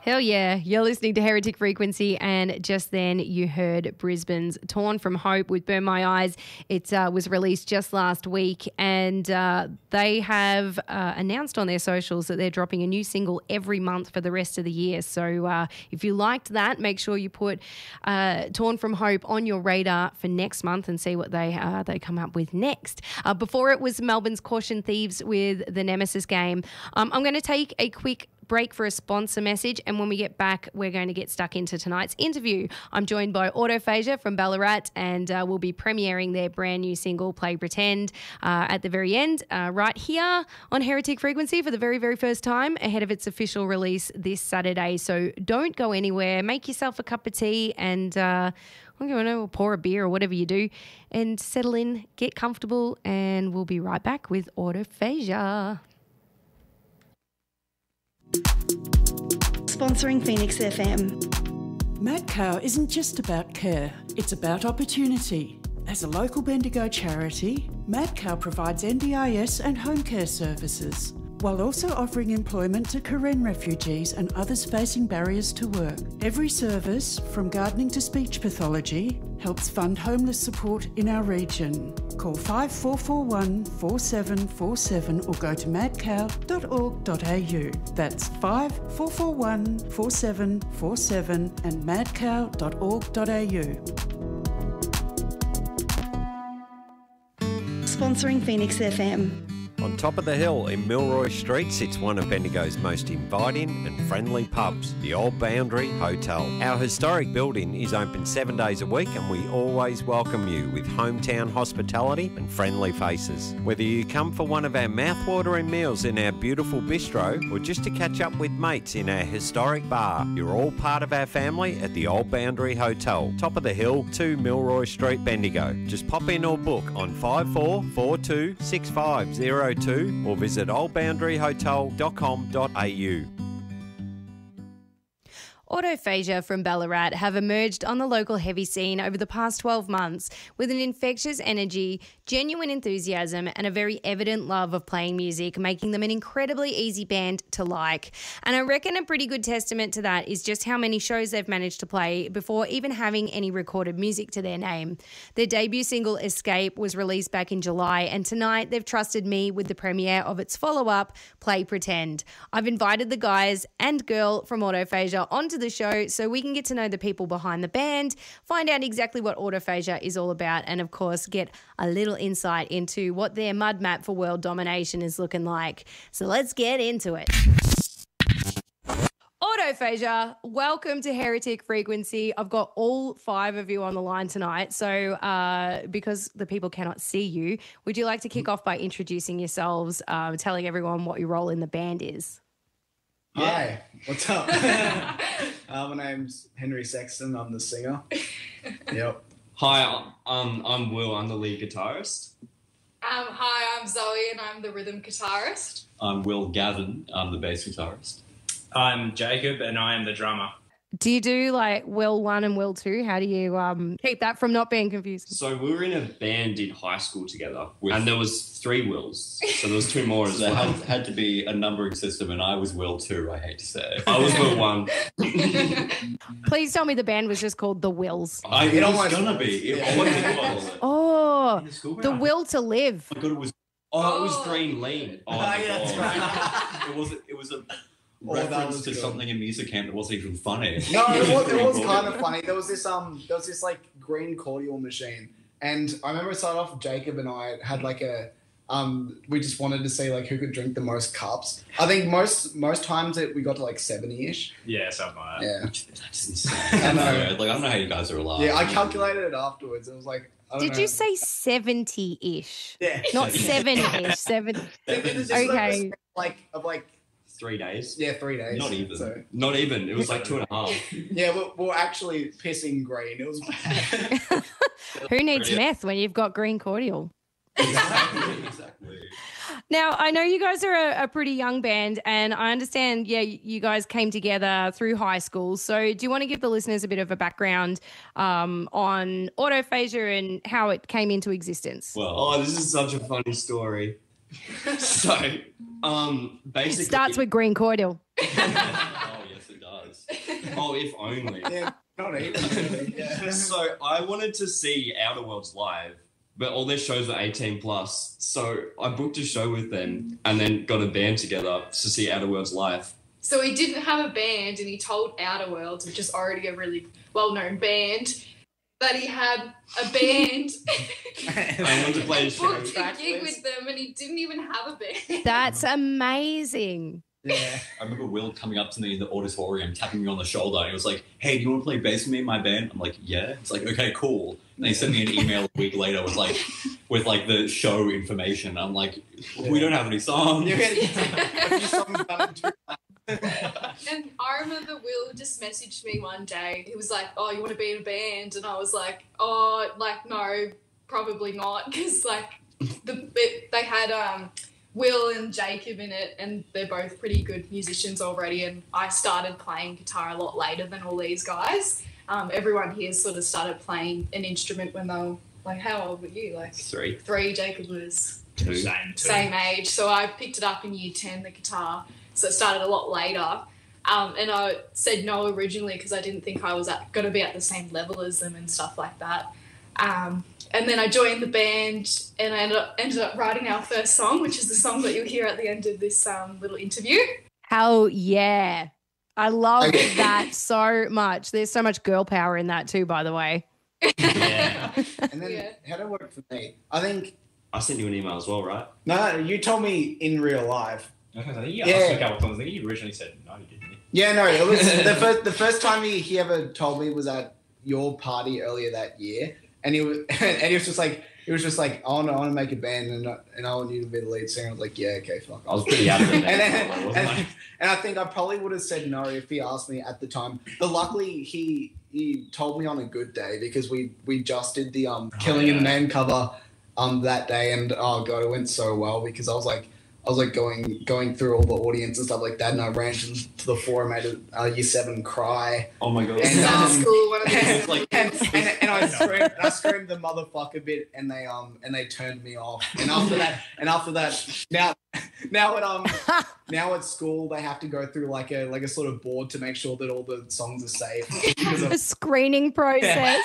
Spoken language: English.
Hell yeah. You're listening to Heretic Frequency, and just then you heard Brisbane's Torn from Hope with Burn My Eyes. It was released just last week, and they have announced on their socials that they're dropping a new single every month for the rest of the year. So if you liked that, make sure you put Torn from Hope on your radar for next month and see what they come up with next. Before it was Melbourne's Caution Thieves with the Nemesis Game. I'm going to take a quick break for a sponsor message, and when we get back, we're going to get stuck into tonight's interview. I'm joined by Autophagia from Ballarat, and we'll be premiering their brand new single, Play Pretend, at the very end, right here on Heretic Frequency for the very, very first time ahead of its official release this Saturday. So don't go anywhere. Make yourself a cup of tea and pour a beer or whatever you do and settle in, get comfortable, and we'll be right back with Autophagia. Sponsoring Phoenix FM. Mad Cow isn't just about care, it's about opportunity. As a local Bendigo charity, Mad Cow provides NDIS and home care services, while also offering employment to Karen refugees and others facing barriers to work. Every service, from gardening to speech pathology, helps fund homeless support in our region. Call 5441 4747 or go to madcow.org.au. That's 5441 4747 and madcow.org.au. Sponsoring Phoenix FM. On top of the hill in Milroy Street sits one of Bendigo's most inviting and friendly pubs, the Old Boundary Hotel. Our historic building is open 7 days a week, and we always welcome you with hometown hospitality and friendly faces. Whether you come for one of our mouthwatering meals in our beautiful bistro or just to catch up with mates in our historic bar, you're all part of our family at the Old Boundary Hotel, top of the hill, 2 Milroy Street, Bendigo. Just pop in or book on 5442 6502 or visit oldboundaryhotel.com.au. Autophagia from Ballarat have emerged on the local heavy scene over the past 12 months with an infectious energy, genuine enthusiasm and a very evident love of playing music, making them an incredibly easy band to like. And I reckon a pretty good testament to that is just how many shows they've managed to play before even having any recorded music to their name. Their debut single, Escape, was released back in July, and tonight they've trusted me with the premiere of its follow-up, Play Pretend. I've invited the guys and girl from Autophagia onto the show so we can get to know the people behind the band, find out exactly what Autophagia is all about, and of course get a little insight into what their mud map for world domination is looking like. So let's get into it. Autophagia, welcome to Heretic Frequency. I've got all 5 of you on the line tonight. So because the people cannot see you, would you like to kick off by introducing yourselves, telling everyone what your role in the band is? Hi, what's up? My name's Henry Sexton. I'm the singer. Yep. Hi, I'm Will. I'm the lead guitarist. Hi, I'm Zoe and I'm the rhythm guitarist. I'm Will Gavin. I'm the bass guitarist. I'm Jacob and I am the drummer. Do you do like Will 1 and Will 2? How do you keep that from not being confusing? So we were in a band in high school together and there was 3 Wills. So there was 2 more as well. There had to be a numbering system and I was Will 2, I hate to say. I was Will 1. Please tell me the band was just called The Wills. It was going to be. It was. Oh, The Will to Live. I thought it was... Oh, it was Green Lean. Oh, yeah, that's right. It was a reference to something in music camp that wasn't even funny. No, it was kind of funny. There was this like green cordial machine, and I remember it started off. Jacob and I had like a we just wanted to see like who could drink the most cups. I think most times we got to like 70-ish. Yeah, something like that. Yeah, that's insane. I know. Like I don't know how you guys are alive. Yeah, I calculated it afterwards. It was like. Did you say 70-ish? Yeah, not 7-ish. 7. Okay. Like 3 days? Yeah, 3 days. Not even. So. Not even. It was like 2.5. Yeah, we're actually pissing green. It was bad. Who needs meth when you've got green cordial? Exactly. Now, I know you guys are a pretty young band, and I understand, you guys came together through high school. So do you want to give the listeners a bit of a background on Autophagia and how it came into existence? Well, this is such a funny story. So, basically... It starts with green cordial. Oh, yes, it does. Oh, if only. Yeah, not even. Really. Yeah. So I wanted to see Outer Worlds live, but all their shows were 18 plus. So I booked a show with them and then got a band together to see Outer Worlds live. So he didn't have a band, and he told Outer Worlds, which is already a really well-known band, that he had a band. I wanted to play a show. Booked a gig with them, and he didn't even have a band. That's amazing. Yeah. I remember Will coming up to me in the auditorium, tapping me on the shoulder, and he was like, "Hey, do you want to play bass with me in my band?" I'm like, "Yeah." It's like, "Okay, cool." And he sent me an email a week later with the show information. I'm like, "We don't have any songs." You had a few songs done in 2 months. And I remember Will just messaged me one day. He was like, "Oh, you want to be in a band?" And I was like, "Oh, like no, probably not," because like they had Will and Jacob in it, and they're both pretty good musicians already. And I started playing guitar a lot later than all these guys. Everyone here sort of started playing an instrument when they were like, how old were you? Like 3. Jacob was 2. Same age. So I picked it up in year 10, the guitar. So it started a lot later. And I said no originally because I didn't think I was going to be at the same level as them and stuff like that. And then I joined the band, and I ended up writing our first song, which is the song that you'll hear at the end of this little interview. Hell yeah. I love that so much. There's so much girl power in that too, by the way. Yeah. And then how did it work for me? I think... I sent you an email as well, right? No, you told me in real life. I think you asked a couple of times. I think you originally said no, you didn't. Yeah, no, it was the first time he ever told me was at your party earlier that year. And he was just like, I want to make a band, and I want you to be the lead singer. I was like, yeah, okay, fuck. I was pretty adamant. And I think I probably would have said no if he asked me at the time. But luckily, he told me on a good day, because we just did the Killing in the Man cover that day, and oh god, it went so well, because I was like going through all the audience and stuff like that, and I ran to the floor and made a year 7 cry. Oh my god! And, School, one of these. and I screamed the motherfucker bit, and they turned me off. And after that, now at school they have to go through like a sort of board to make sure that all the songs are safe. A screening process.